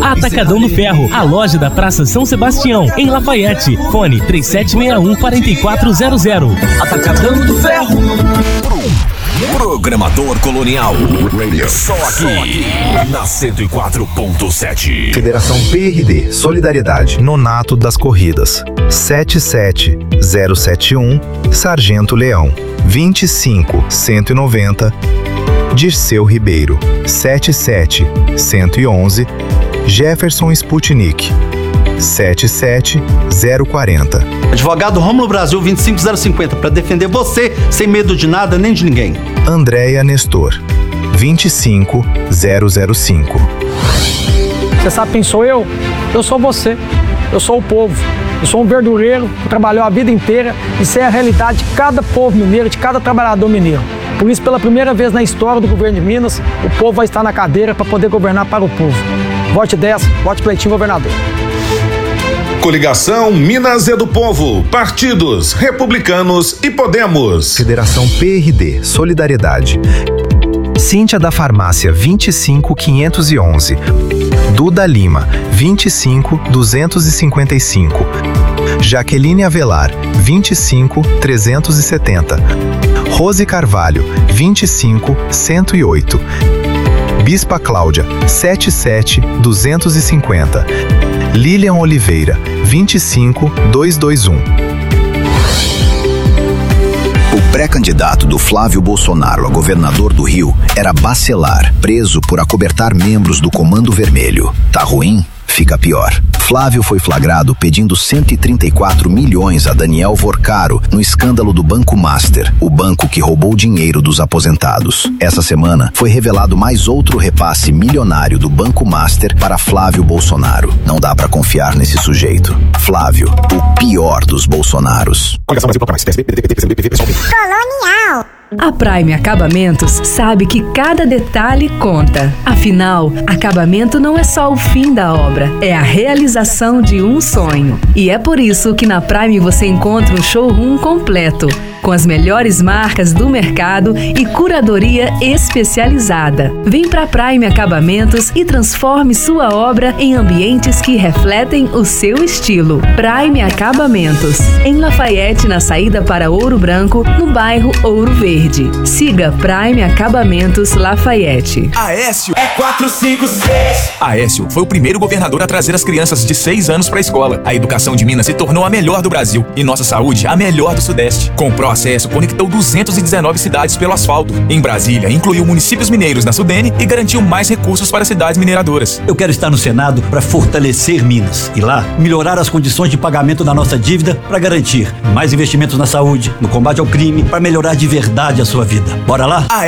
Atacadão do Ferro, a loja da Praça São Sebastião, em Lafayette. Fone 3761-4400. Atacadão do Ferro. Programador Colonial. Só aqui, na 104.7. Federação PRD Solidariedade. Nonato das Corridas. 77071, Sargento Leão. 25190, Dirceu Ribeiro. 77111, Jefferson Sputnik. 77040. Advogado Rômulo Brasil 25050, para defender você sem medo de nada nem de ninguém. Andréia Nestor. 25005. Você sabe quem sou eu? Eu sou você. Eu sou o povo. Eu sou um verdureiro que trabalhou a vida inteira e sei a realidade de cada povo mineiro, de cada trabalhador mineiro. Por isso, pela primeira vez na história do governo de Minas, o povo vai estar na cadeira para poder governar para o povo. Vote 10, vote Cleitinho governador. Coligação Minas é do Povo, partidos Republicanos e Podemos. Federação PRD Solidariedade. Cíntia da Farmácia 25511, Duda Lima 25255, Jaqueline Avelar 25370, Rose Carvalho 25108, Bispa Cláudia 77250, Lilian Oliveira 25221. O pré-candidato do Flávio Bolsonaro a governador do Rio era Bacelar, preso por acobertar membros do Comando Vermelho. Tá ruim? Fica pior. Flávio foi flagrado pedindo 134 milhões a Daniel Vorcaro no escândalo do Banco Master, o banco que roubou dinheiro dos aposentados. Essa semana foi revelado mais outro repasse milionário do Banco Master para Flávio Bolsonaro. Não dá pra confiar nesse sujeito. Flávio, o pior dos Bolsonaros. Colonial. A Prime Acabamentos sabe que cada detalhe conta. Afinal, acabamento não é só o fim da obra, é a realização de um sonho. E é por isso que na Prime você encontra um showroom completo, com as melhores marcas do mercado e curadoria especializada. Vem pra Prime Acabamentos e transforme sua obra em ambientes que refletem o seu estilo. Prime Acabamentos, em Lafayette, na saída para Ouro Branco, no bairro Ouro Verde. Siga Prime Acabamentos Lafayette. Aécio é 456. Aécio foi o primeiro governador a trazer as crianças de 6 anos para a escola. A educação de Minas se tornou a melhor do Brasil e nossa saúde a melhor do Sudeste. Com o Proacesso, conectou 219 cidades pelo asfalto. Em Brasília, incluiu municípios mineiros na Sudene e garantiu mais recursos para cidades mineradoras. Eu quero estar no Senado para fortalecer Minas e lá melhorar as condições de pagamento da nossa dívida para garantir mais investimentos na saúde, no combate ao crime, para melhorar de verdade a sua vida. Bora lá?